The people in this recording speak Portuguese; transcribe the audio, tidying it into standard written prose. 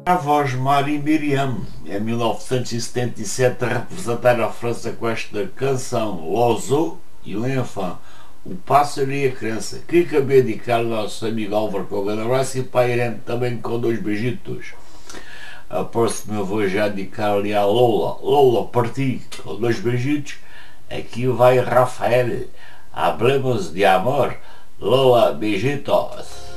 A voz Mari Miriam, em 1977, a representar a França com esta canção L'Oiseau e l'Enfant, o pássaro e a criança, que acabei de dedicar ao nosso amigo Álvaro com o grande abraço e para a Irene também com 2 beijitos. A próxima eu vou já dedicar-lhe à Lola. Lola, parti com 2 beijitos. Aqui vai Rafael. Hablemos de amor. Lola, beijitos.